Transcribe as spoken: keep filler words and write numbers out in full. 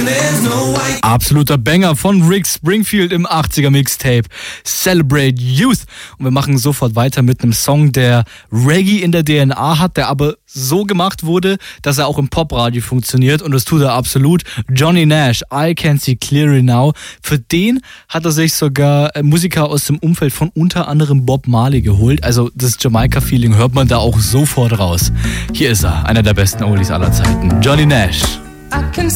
Absoluter Banger von Rick Springfield im achtziger Mixtape Celebrate Youth. Und wir machen sofort weiter mit einem Song, der Reggae in der D N A hat, der aber so gemacht wurde, dass er auch im Popradio funktioniert, und das tut er absolut. Johnny Nash, I Can See Clearly Now. Für den hat er sich sogar Musiker aus dem Umfeld von unter anderem Bob Marley geholt. Also das Jamaika-Feeling hört man da auch sofort raus. Hier ist er, einer der besten Oldies aller Zeiten. Johnny Nash.